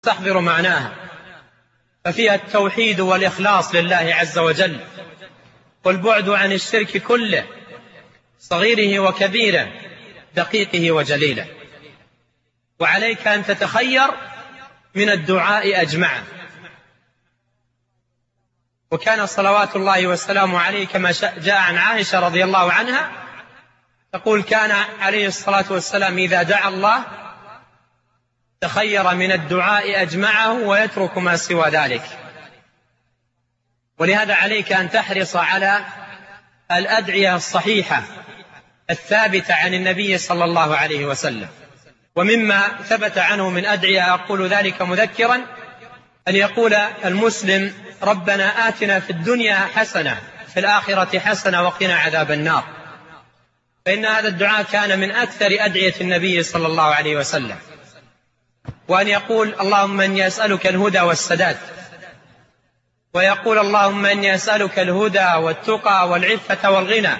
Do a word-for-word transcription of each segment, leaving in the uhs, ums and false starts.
تستحضر معناها، ففيها التوحيد والإخلاص لله عز وجل، والبعد عن الشرك كله، صغيره وكبيره، دقيقه وجليله. وعليك أن تتخير من الدعاء أجمعه. وكان صلوات الله والسلام عليه كما جاء عن عائشة رضي الله عنها تقول: كان عليه الصلاة والسلام إذا دعا الله تخير من الدعاء أجمعه ويترك ما سوى ذلك. ولهذا عليك أن تحرص على الأدعية الصحيحة الثابتة عن النبي صلى الله عليه وسلم. ومما ثبت عنه من أدعية، أقول ذلك مذكرا، أن يقول المسلم: ربنا آتنا في الدنيا حسنة في الآخرة حسنة وقنا عذاب النار. فإن هذا الدعاء كان من أكثر أدعية النبي صلى الله عليه وسلم. وأن يقول: اللهم إني أسألك الهدى والسداد. ويقول: اللهم إني أسألك الهدى والتقى والعفة والغنى.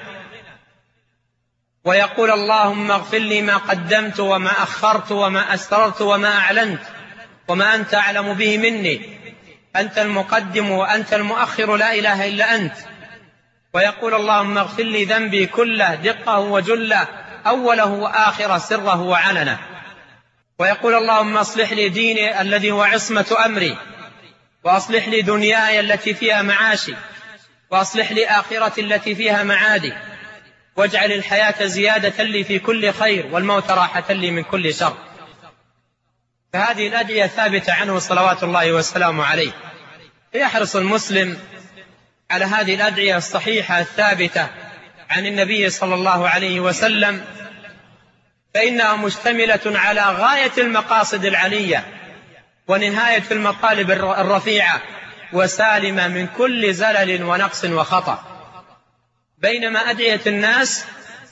ويقول: اللهم اغفر لي ما قدمت وما أخرت وما أسررت وما أعلنت وما أنت أعلم به مني، أنت المقدم وأنت المؤخر، لا إله إلا أنت. ويقول: اللهم اغفر لي ذنبي كله دقه وجله، أوله وآخره، سره وعلنه. ويقول: اللهم اصلح لي ديني الذي هو عصمة أمري، وأصلح لي دنياي التي فيها معاشي، وأصلح لي آخرتي التي فيها معادي، واجعل الحياة زيادة لي في كل خير والموت راحة لي من كل شر. فهذه الأدعية ثابتة عنه صلوات الله والسلام عليه. فيحرص المسلم على هذه الأدعية الصحيحة الثابتة عن النبي صلى الله عليه وسلم، فإنها مشتملة على غاية المقاصد العلية ونهاية المطالب الرفيعة، وسالمة من كل زلل ونقص وخطأ. بينما أدعية الناس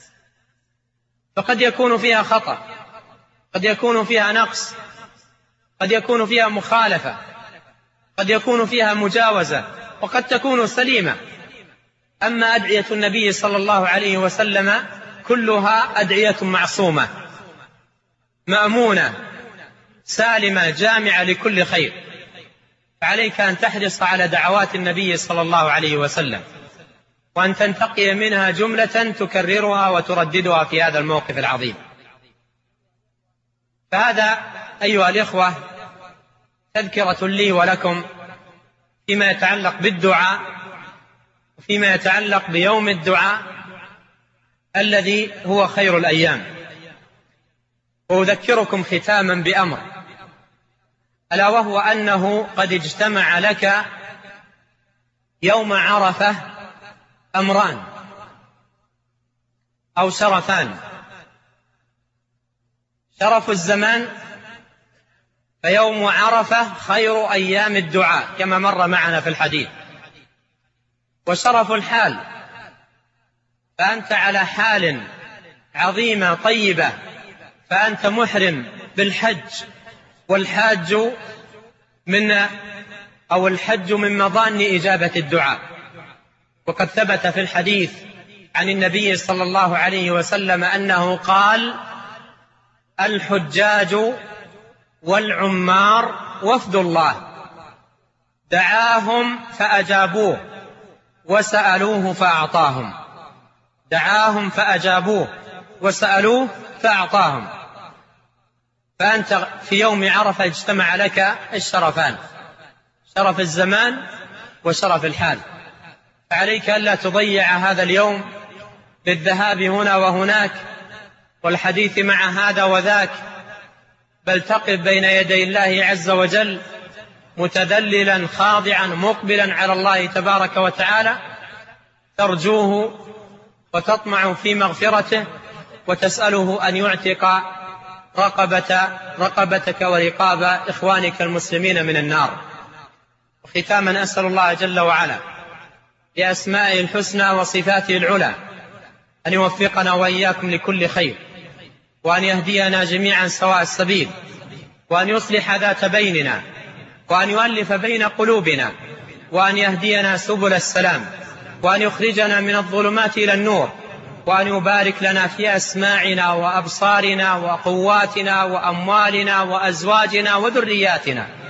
فقد يكون فيها خطأ، قد يكون فيها نقص، قد يكون فيها مخالفة، قد يكون فيها مجاوزة، وقد تكون سليمة. أما أدعية النبي صلى الله عليه وسلم كلها أدعية معصومة مأمونة سالمة جامعة لكل خير. فعليك أن تحرص على دعوات النبي صلى الله عليه وسلم، وأن تنتقي منها جملة تكررها وترددها في هذا الموقف العظيم. فهذا أيها الإخوة تذكرة لي ولكم فيما يتعلق بالدعاء، وفيما يتعلق بيوم الدعاء الذي هو خير الأيام. وأذكركم ختاما بأمر، ألا وهو أنه قد اجتمع لك يوم عرفة أمران أو شرفان: شرف الزمان، فيوم عرفة خير أيام الدعاء كما مر معنا في الحديث، وشرف الحال، فأنت على حال عظيمة طيبة، فأنت محرم بالحج، والحاج من أو الحج من مظان إجابة الدعاء. وقد ثبت في الحديث عن النبي صلى الله عليه وسلم أنه قال: الحجاج والعمار وفد الله، دعاهم فأجابوه وسألوه فأعطاهم. دعاهم فأجابوه وسألوه فأعطاهم. فأنت في يوم عرفة اجتمع لك الشرفان: شرف الزمان وشرف الحال. فعليك ألا تضيع هذا اليوم بالذهاب هنا وهناك والحديث مع هذا وذاك، بل تقف بين يدي الله عز وجل متذللا خاضعا مقبلا على الله تبارك وتعالى، ترجوه وتطمع في مغفرته، وتسأله أن يعتق رقبة رقبتك ورقاب إخوانك المسلمين من النار. وختاما أسأل الله جل وعلا بأسمائه الحسنى وصفاته العلى أن يوفقنا وإياكم لكل خير، وأن يهدينا جميعا سواء السبيل، وأن يصلح ذات بيننا، وأن يؤلف بين قلوبنا، وأن يهدينا سبل السلام، وأن يخرجنا من الظلمات إلى النور، وأن يبارك لنا في أسماعنا وأبصارنا وقواتنا وأموالنا وأزواجنا وذرياتنا.